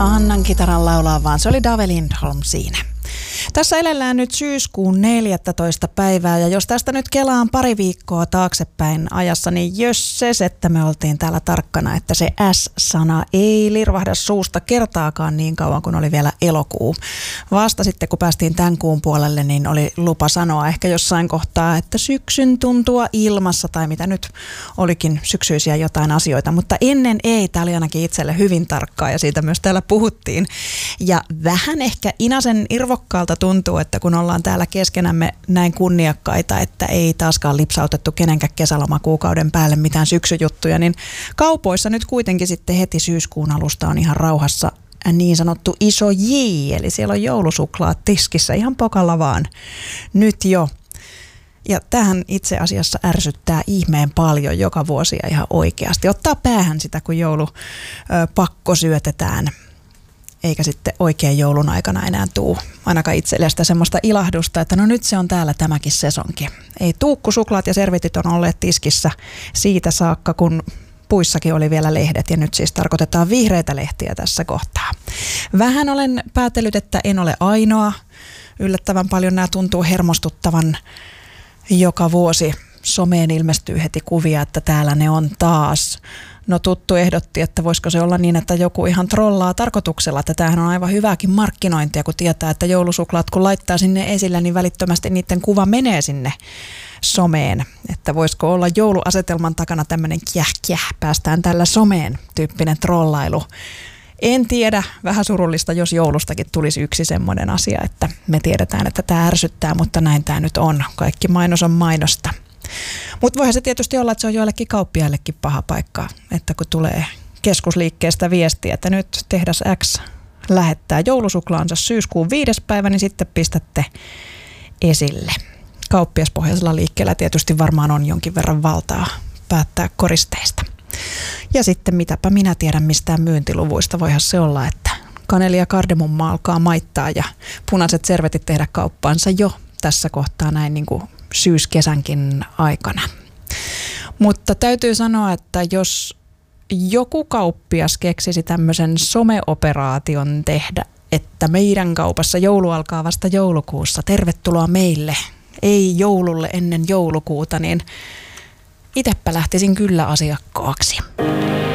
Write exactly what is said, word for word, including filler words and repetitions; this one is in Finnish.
annan kitaran laulaa, vaan se oli Dave Lindholm siinä. Tässä elellään nyt syyskuun neljästoista päivää, ja jos tästä nyt kelaan pari viikkoa taaksepäin ajassa, niin jösses, että me oltiin täällä tarkkana, että se S-sana ei lirvahda suusta kertaakaan niin kauan kuin oli vielä elokuu. Vasta sitten, kun päästiin tämän kuun puolelle, niin oli lupa sanoa ehkä jossain kohtaa, että syksyn tuntua ilmassa, tai mitä nyt olikin syksyisiä jotain asioita, mutta ennen ei, tämä oli ainakin itselle hyvin tarkkaa, ja siitä myös täällä puhuttiin. Ja vähän ehkä inasen irvokkaalta tuntuu, että kun ollaan täällä keskenämme näin kunniakkaita, että ei taaskaan lipsautettu kenenkään kesälomakuukauden päälle mitään syksyjuttuja, niin kaupoissa nyt kuitenkin sitten heti syyskuun alusta on ihan rauhassa niin sanottu iso J, eli siellä on joulusuklaat tiskissä ihan pokalla vaan nyt jo. Ja tämähän itse asiassa ärsyttää ihmeen paljon joka vuosi ja ihan oikeasti. Ottaa päähän sitä, kun joulupakko syötetään, eikä sitten oikein joulun aikana enää tuu ainakaan itselle sitä semmoista ilahdusta, että no nyt se on täällä tämäkin sesonki. Ei tuukkusuklaat ja servitit on olleet tiskissä siitä saakka, kun puissakin oli vielä lehdet, ja nyt siis tarkoitetaan vihreitä lehtiä tässä kohtaa. Vähän olen päätellyt, että en ole ainoa. Yllättävän paljon nämä tuntuu hermostuttavan joka vuosi. Someen ilmestyy heti kuvia, että täällä ne on taas. No tuttu ehdotti, että voisiko se olla niin, että joku ihan trollaa tarkoituksella, että tämähän on aivan hyvääkin markkinointia, kun tietää, että joulusuklaat kun laittaa sinne esille, niin välittömästi niiden kuva menee sinne someen. Että voisiko olla jouluasetelman takana tämmöinen käh-käh, päästään tällä someen tyyppinen trollailu. En tiedä, vähän surullista, jos joulustakin tulisi yksi semmoinen asia, että me tiedetään, että tämä ärsyttää, mutta näin tämä nyt on. Kaikki mainos on mainosta. Mutta voihan se tietysti olla, että se on joillekin kauppiaillekin paha paikka, että kun tulee keskusliikkeestä viestiä, että nyt tehdas X lähettää joulusuklaansa syyskuun viides päivä, niin sitten pistätte esille. Kauppiaspohjaisella liikkeellä tietysti varmaan on jonkin verran valtaa päättää koristeista. Ja sitten mitäpä minä tiedän mistään myyntiluvuista, voihan se olla, että kaneli ja kardemumma alkaa maittaa ja punaiset servetit tehdä kauppaansa jo tässä kohtaa näin niin kuin syyskesänkin aikana. Mutta täytyy sanoa, että jos joku kauppias keksisi tämmöisen someoperaation tehdä, että meidän kaupassa joulu alkaa vasta joulukuussa, tervetuloa meille, ei joululle ennen joulukuuta, niin itsepä lähtisin kyllä asiakkaaksi.